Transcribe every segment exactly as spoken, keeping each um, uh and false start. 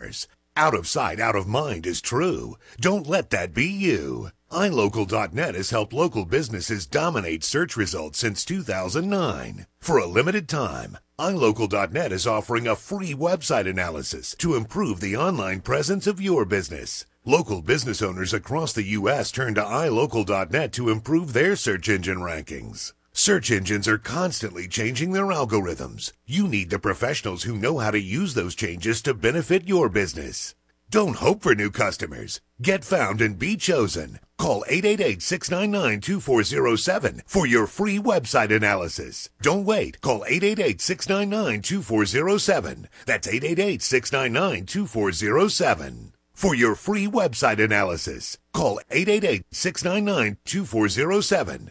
customers. Out of sight, out of mind is true. Don't let that be you. i local dot net has helped local businesses dominate search results since two thousand nine. For a limited time, i local dot net is offering a free website analysis to improve the online presence of your business. Local business owners across the U S turn to i local dot net to improve their search engine rankings. Search engines are constantly changing their algorithms. You need the professionals who know how to use those changes to benefit your business. Don't hope for new customers. Get found and be chosen. Call eight eight eight, six nine nine, two four zero seven for your free website analysis. Don't wait. Call eight eight eight, six nine nine, two four zero seven. That's eight eight eight, six nine nine, two four zero seven. For your free website analysis, call eight eight eight, six nine nine, two four zero seven.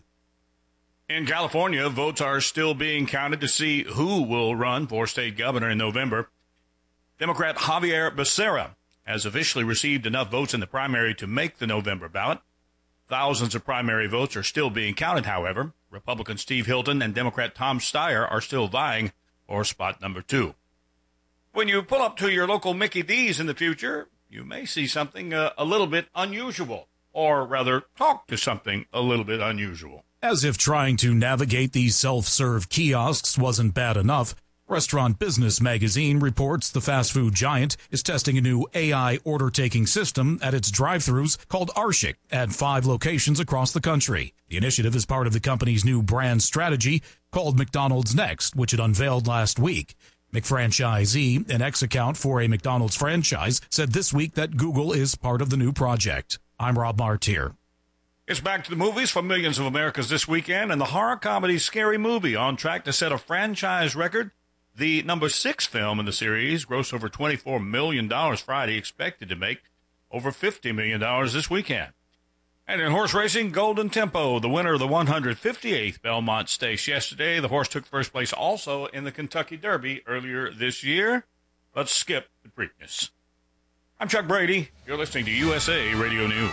In California, votes are still being counted to see who will run for state governor in November. Democrat Javier Becerra has officially received enough votes in the primary to make the November ballot. Thousands of primary votes are still being counted, however. Republican Steve Hilton and Democrat Tom Steyer are still vying for spot number two. When you pull up to your local Mickey D's in the future, you may see something uh, a little bit unusual, or rather talk to something a little bit unusual. As if trying to navigate these self-serve kiosks wasn't bad enough, Restaurant Business Magazine reports the fast food giant is testing a new A I order-taking system at its drive-thrus called Arshik at five locations across the country. The initiative is part of the company's new brand strategy called McDonald's Next, which it unveiled last week. McFranchisee, an ex-account for a McDonald's franchise, said this week that Google is part of the new project. I'm Rob Martier. It's back to the movies for millions of Americans this weekend, and the horror comedy Scary Movie on track to set a franchise record. The number six film in the series grossed over twenty-four million dollars Friday, expected to make over fifty million dollars this weekend. And in horse racing, Golden Tempo, the winner of the one hundred fifty-eighth Belmont Stakes yesterday. The horse took first place also in the Kentucky Derby earlier this year. Let's skip the Preakness. I'm Chuck Brady. You're listening to U S A Radio News.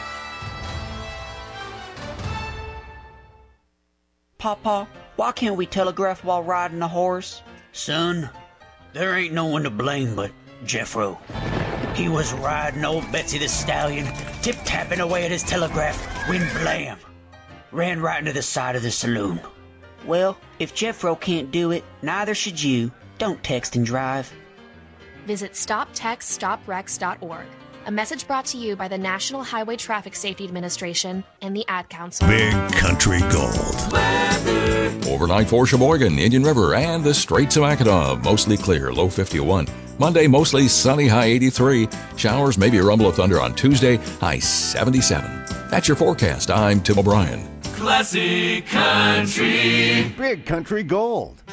Papa, why can't we telegraph while riding a horse? Son, there ain't no one to blame but Jeffro. He was riding old Betsy the Stallion, tip-tapping away at his telegraph, when blam! Ran right into the side of the saloon. Well, if Jeffro can't do it, neither should you. Don't text and drive. Visit stop text stop wrecks dot org. A message brought to you by the National Highway Traffic Safety Administration and the Ad Council. Big Country Gold. Weather. Overnight for Sheboygan, Indian River, and the Straits of Mackinac. Mostly clear, low fifty-one. Monday, mostly sunny, high eighty-three. Showers, maybe a rumble of thunder on Tuesday, high seventy-seven. That's your forecast. I'm Tim O'Brien. Classic Country. Big Country Gold.